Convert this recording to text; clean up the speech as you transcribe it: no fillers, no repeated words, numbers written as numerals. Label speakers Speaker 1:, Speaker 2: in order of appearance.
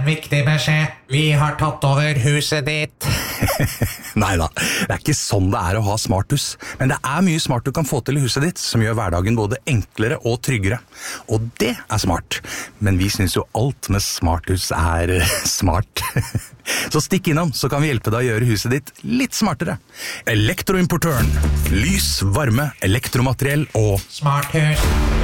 Speaker 1: Viktig beskjed. Vi har tatt over huset ditt.
Speaker 2: Neida, det ikke sånn det å ha smarthus. Men det mye smart du kan få til i huset ditt, som gjør hverdagen både enklere og tryggere. Og det smart. Men vi synes jo alt med smarthus smart. Så stikk innom, så kan vi hjelpe deg å gjøre huset ditt litt smartere. Elektroimportøren. Lys, varme, elektromateriell og
Speaker 1: Smarthus.